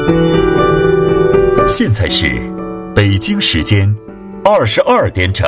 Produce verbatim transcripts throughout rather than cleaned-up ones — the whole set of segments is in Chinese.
现在是北京时间二十二点整，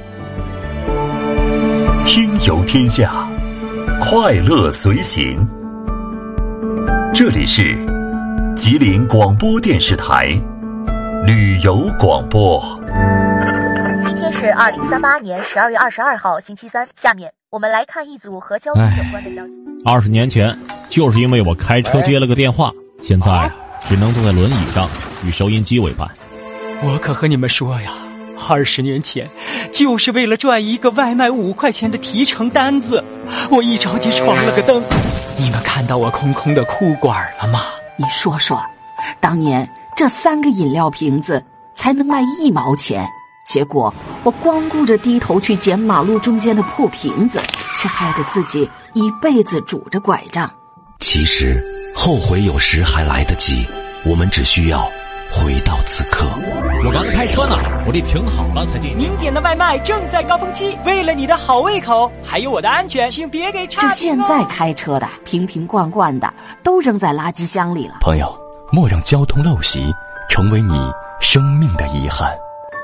听游天下，快乐随行。这里是吉林广播电视台旅游广播。 今天是二零三八年十二月二十二号星期三，下面我们来看一组和交通有关的消息。 二十年前，就是因为我开车接了个电话，现在啊，只能坐在轮椅上与收音机为伴。 我可和你们说呀，二十年前，就是为了赚一个外卖五块钱的提成单子，我一着急闯了个灯。你们看到我空空的裤管了吗？ 你说说，当年这三个饮料瓶子才能卖一毛钱，结果我光顾着低头去捡马路中间的破瓶子，却害得自己一辈子拄着拐杖。 其实后悔有时还来得及，我们只需要回到此刻。 我刚才开车呢，我得停好了才进。 您点的外卖正在高峰期，为了你的好胃口，还有我的安全，请别给差评哦。 这现在开车的瓶瓶罐罐的都扔在垃圾箱里了。 朋友，莫让交通陋习成为你生命的遗憾。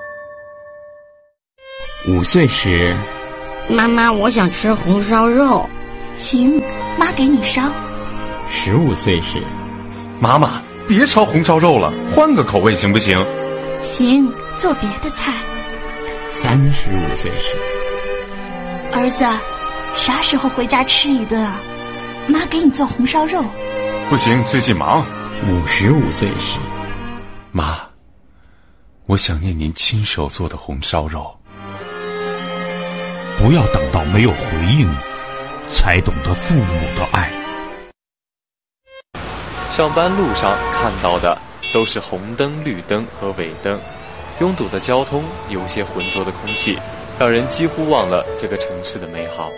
五岁时， 妈妈，我想吃红烧肉。 行，妈给你烧。 十五岁时， 妈妈，别烧红烧肉了，换个口味行不行？ 行，做别的菜。 三十五岁时， 儿子，啥时候回家吃一顿啊？妈给你做红烧肉。 不行，最近忙。 五十五岁时， 妈，我想念您亲手做的红烧肉。 不要等到没有回应，才懂得父母的爱。 上班路上看到的都是红灯、绿灯和尾灯，拥堵的交通，有些浑浊的空气，让人几乎忘了这个城市的美好。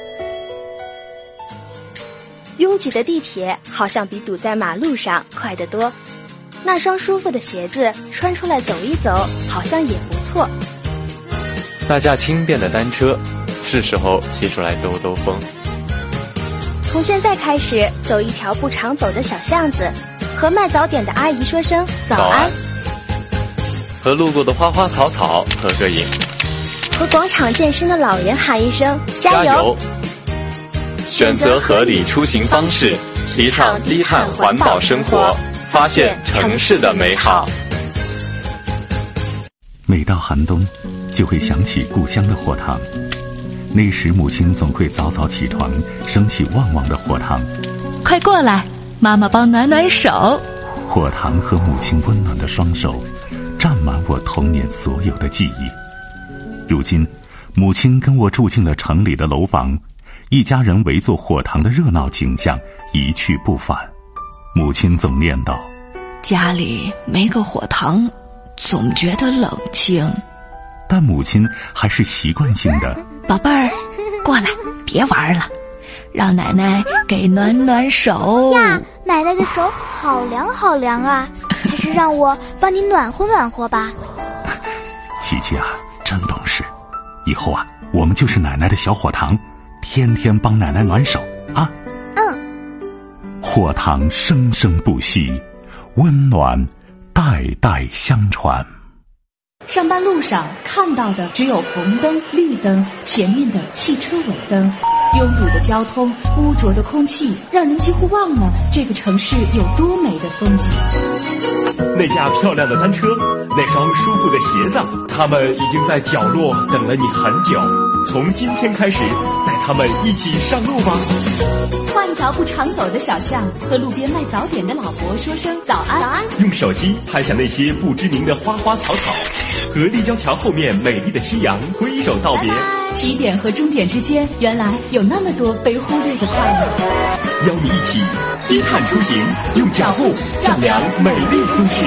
拥挤的地铁好像比堵在马路上快得多，那双舒服的鞋子穿出来走一走，好像也不错。 那架轻便的单车，是时候骑出来兜兜风。 从现在开始，走一条不常走的小巷子，和卖早点的阿姨说声早安，早安， 和路过的花花草草合个影， 和广场健身的老人喊一声加油。加油！ 选择合理出行方式，提倡低碳环保生活，发现城市的美好。 每到寒冬，就会想起故乡的火塘。那时母亲总会早早起床，升起旺旺的火塘。 快过来，妈妈帮暖暖手。 火塘和母亲温暖的双手，占满我童年所有的记忆。如今，母亲跟我住进了城里的楼房，一家人围坐火塘的热闹景象一去不返。母亲总念叨： 家里没个火塘，总觉得冷清。 但母亲还是习惯性的： 宝贝儿，过来，别玩了，让奶奶给暖暖手呀。奶奶的手好凉好凉啊，还是让我帮你暖和暖和吧。 琪琪啊，真懂事，以后啊，我们就是奶奶的小火塘，天天帮奶奶暖手啊。 嗯。 火塘生生不息，温暖代代相传。 上班路上看到的只有红灯、绿灯，前面的汽车尾灯，拥堵的交通，污浊的空气，让人几乎忘了这个城市有多美的风景。 那架漂亮的单车，那双舒服的鞋子，他们已经在角落等了你很久。从今天开始，带他们一起上路吧。 换一条不常走的小巷，和路边卖早点的老伯说声早安。早安。 用手机拍下那些不知名的花花草草，和立交桥后面美丽的夕阳挥手道别。 拜拜。起点和终点之间，原来有那么多被忽略的快乐。 邀你一起低碳出行，用脚步丈量美丽都市。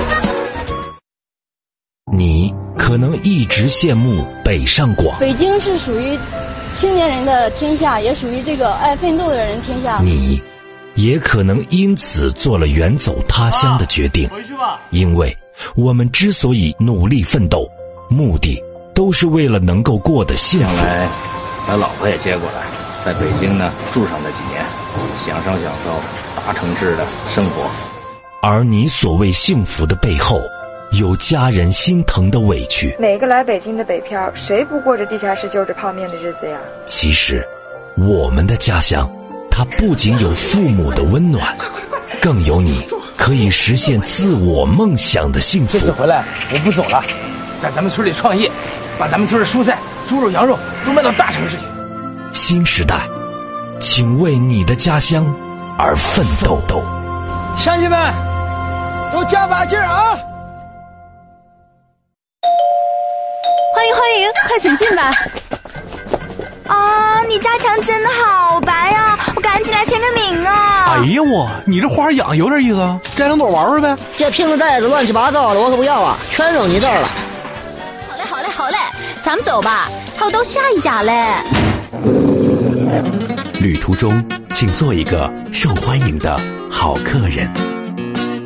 你可能一直羡慕北上广， 北京是属于青年人的天下，也属于这个爱奋斗的人天下。 你也可能因此做了远走他乡的决定，因为我们之所以努力奋斗，目的都是为了能够过得幸福。 将来把老婆也接过来，在北京呢住上那几年，享受享受大城市的生活。 而你所谓幸福的背后，有家人心疼的委屈。 每个来北京的北漂，谁不过着地下室就着泡面的日子呀？ 其实，我们的家乡，它不仅有父母的温暖，更有你可以实现自我梦想的幸福。 这次回来，我不走了，在咱们村里创业，把咱们村的蔬菜、猪肉、羊肉都卖到大城市去。 新时代，请为你的家乡而奋斗斗。 乡亲们，都加把劲儿啊！ 欢迎欢迎，快请进吧。 啊，你家墙真的好白呀、啊！我赶紧来签个名啊！ 哎呀我，你这花养有点意思啊，摘两朵玩玩呗。 这瓶子袋子乱七八糟的，我可不要啊，全扔你这儿了。 好嘞好嘞好嘞，咱们走吧，还有到下一家嘞。 旅途中，请做一个受欢迎的好客人。